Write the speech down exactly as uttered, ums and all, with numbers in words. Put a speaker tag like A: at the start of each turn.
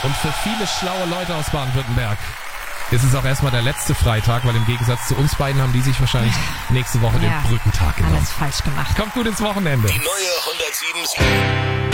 A: Und für viele schlaue Leute aus Baden-Württemberg ist es auch erstmal der letzte Freitag, weil im Gegensatz zu uns beiden haben die sich wahrscheinlich nächste Woche
B: Ja,
A: den Brückentag genommen.
B: alles falsch gemacht.
A: Kommt gut ins Wochenende.
C: Die neue hundertsieben.